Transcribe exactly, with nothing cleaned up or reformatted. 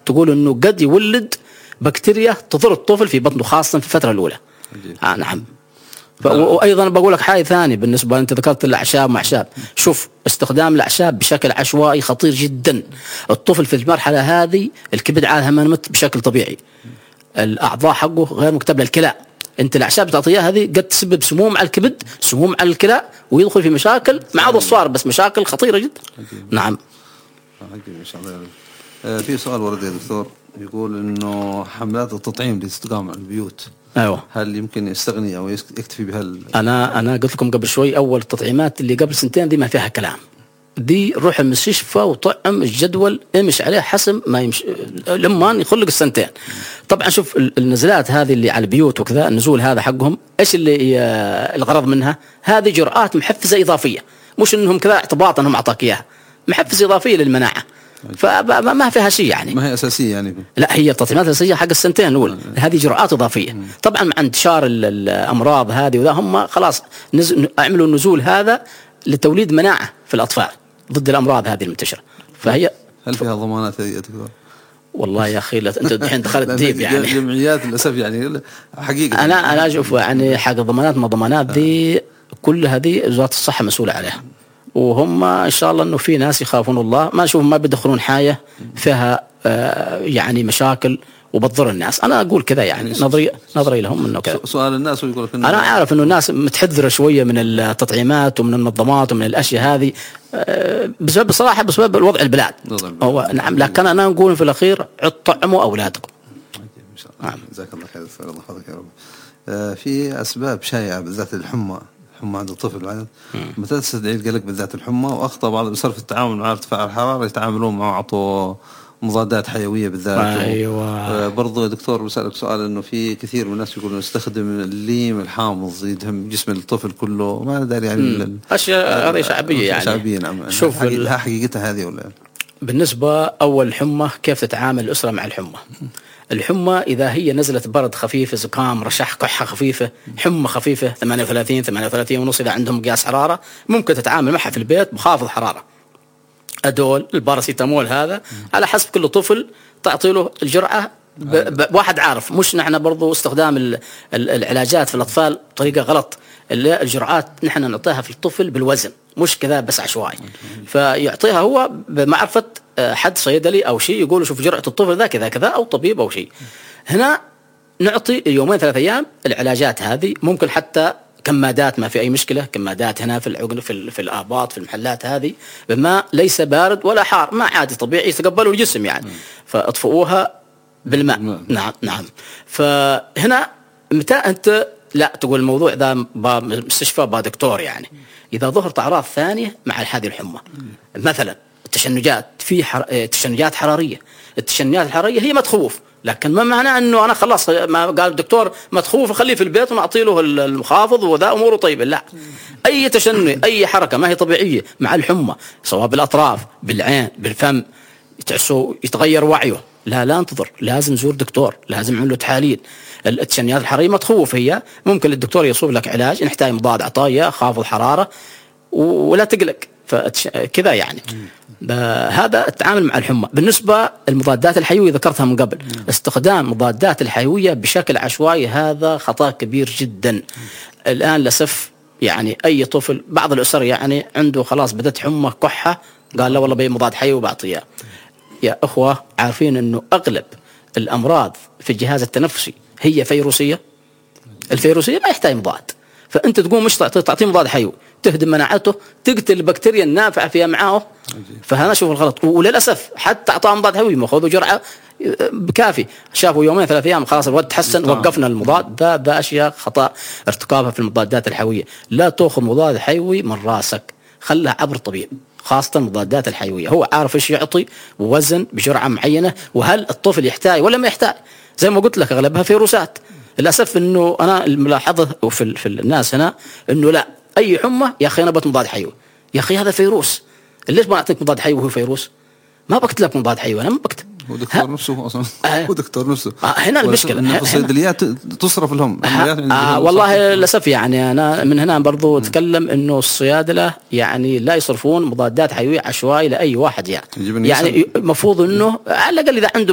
تقول انه قد يولد بكتيريا تضر الطفل في بطنه خاصة في الفترة الأولى. آه نعم. وأيضا بقول لك حاجة ثانية بالنسبة أنت ذكرت الأعشاب وأعشاب. شوف استخدام الأعشاب بشكل عشوائي خطير جدا. الطفل في المرحلة هذه الكبد عادها ما نمت بشكل طبيعي، الأعضاء حقه غير مكتملة، الكلى أنت الأعشاب تعطيها هذه قد تسبب سموم على الكبد، سموم على الكلى، ويدخل في مشاكل مع هذا الصور، بس مشاكل خطيرة جدا. نعم. إن شاء الله. آه في سؤال ورد يا دكتور، يقول إنه حملات التطعيم اللي تقام على البيوت، أيوة، هل يمكن يستغني أو يكتفي بها؟ أنا أنا قلت لكم قبل شوي أول التطعيمات اللي قبل سنتين دي ما فيها كلام، دي روح المستشفى وطعم الجدول امش عليه حسم ما يمشي لما يخلق السنتين. طبعا شوف النزلات هذه اللي على البيوت وكذا، النزول هذا حقهم ايش اللي الغرض منها؟ هذه جرعات محفزة إضافية، مش انهم كذا اعتباطا انهم اعطاك اياها، محفزة إضافية للمناعة، فما فيها شيء يعني، ما هي أساسية يعني. لا هي التطعيمات الأساسية حق السنتين الأولى، هذه جرعات إضافية. طبعا مع انتشار الأمراض هذه وذا هم خلاص نزل عملوا النزول هذا لتوليد مناعة في الأطفال ضد الأمراض هذه المنتشرة. فهي هل فيها ضمانات يا دكتور؟ والله يا أخي أنت الحين دخلت ديب يعني جمعيات للأسف يعني حقيقة أنا أنا أشوف يعني حق الضمانات ما ضمانات دي كل هذه وزارة الصحة مسؤولة عليها، وهم إن شاء الله إنه في ناس يخافون الله، ما نشوف ما بيدخلون حاجة فيها آه يعني مشاكل وبتضر الناس. أنا أقول كذا يعني نظري نظري لهم إنه كذا. سؤال الناس ويقول لك أنا أعرف إنه الناس متحذرة شوية من التطعيمات ومن المنظمات ومن الأشياء هذه آه بسبب بصراحة بسبب الوضع البلاد. هو نعم، لكن أنا أقول في الأخير طعموا أولادكم. نعم. جزاك الله خير. الله يحفظك يا رب. آه في أسباب شائعة بالذات الحمى حمى عند الطفل بعد متى تستدعي القلق بالذات الحمى، وأخطأ بعض بصرف التعامل مع ارتفاع الحرارة يتعاملون مع عطوا مضادات حيوية بالذات. أيوة. برضو يا دكتور بسألك سؤال، إنه في كثير من الناس يقولون يستخدم الليم الحامض يدهم جسم الطفل كله، ما ندري يعني أشياء هذه شعبية يعني شعبية. نعم. شوف لها حقيقتها هذه ولا؟ بالنسبة أول الحمى كيف تتعامل الأسرة مع الحمى؟ الحمى إذا هي نزلت برد خفيف، زكام، رشح، كحة خفيفة، حمى خفيفة ثمانية وثلاثين ثمانية وثلاثين ونص، إذا عندهم قياس حرارة ممكن تتعامل معها في البيت بخافض حرارة، أدول، الباراسيتامول، هذا على حسب كل طفل تعطي له الجرعة بواحد عارف. مش نحن برضو استخدام العلاجات في الأطفال بطريقة غلط، الجرعات نحن نعطيها في الطفل بالوزن مش كذا بس عشوائي، فيعطيها هو بمعرفة حد صيدلي أو شيء يقول شوف جرعة الطفل ذا كذا كذا أو طبيب أو شيء. هنا نعطي يومين ثلاث أيام العلاجات هذه، ممكن حتى كمادات ما في أي مشكلة، كمادات هنا في العقن في, في الآباط في المحلات هذه بماء ليس بارد ولا حار، ما عادي طبيعي يتقبله الجسم يعني، فاطفئوها بالماء. نعم نعم. فهنا متى أنت لا تقول الموضوع ذا مستشفى با دكتور يعني، إذا ظهرت أعراض ثانية مع هذه الحمى، مثلا التشنجات، في حر... تشنجات حرارية، التشنجات الحرارية هي ما تخوف، لكن ما معناه انه انا خلاص ما قال الدكتور ما تخوف خليه في البيت ونعطي له المخافض وذا اموره طيبه، لا، اي تشنج اي حركه ما هي طبيعيه مع الحمى سواء بالاطراف بالعين بالفم تحسه يتغير وعيه، لا لا انتظر، لازم زور دكتور، لازم عمل له تحاليل. التشنجات الحراريه ما تخوف، هي ممكن الدكتور يصوب لك علاج، نحتاج مضاد عطايا خافض حراره ولا تقلق كذا يعني. هذا التعامل مع الحمى. بالنسبة المضادات الحيوية ذكرتها من قبل، استخدام مضادات الحيوية بشكل عشوائي هذا خطأ كبير جدا. الآن للأسف يعني أي طفل بعض الأسر يعني عنده خلاص بدت حمى كحة قال لا والله بي مضاد حيوي بعطيه. يا أخوة عارفين أنه أغلب الأمراض في الجهاز التنفسي هي فيروسية، الفيروسية ما يحتاج مضاد، فأنت تقوم مش تعطيه مضاد حيوي تهدم مناعته تقتل البكتيريا النافعة فيها معاه، فهذا شوف الغلط. وللأسف حتى أعطاه مضاد حيوي ما خذوا جرعة بكافي، شافوا يومين ثلاث أيام خلاص الوضع تحسن وقفنا المضاد. ده ده أشياء خطأ ارتكابها في المضادات الحيوية. لا تأخذ مضاد حيوي من راسك، خلها عبر طبيب، خاصة المضادات الحيوية هو عارف إيش يعطي ووزن بجرعة معينة، وهل الطفل يحتاج ولا ما يحتاج. زي ما قلت لك أغلبها فيروسات. للأسف إنه أنا الملاحظة في في الناس هنا إنه لا أي حمى يا أخي أنا بت مضاد حيوي، يا أخي هذا فيروس، ليش ما أعطيك مضاد حيوي وهو فيروس؟ ما بكتب لك مضاد حيوي، أنا ما بكتب. هو دكتور نفسه أصلا. آه. هو دكتور نفسه. آه هنا المشكلة إن في الصيدليات تصرف لهم. آه آه والله للأسف يعني أنا من هنا برضو أتكلم إنه الصيادلة يعني لا يصرفون مضادات حيوية عشوائي لأي واحد يعني. يعني المفروض إنه على الأقل إذا عنده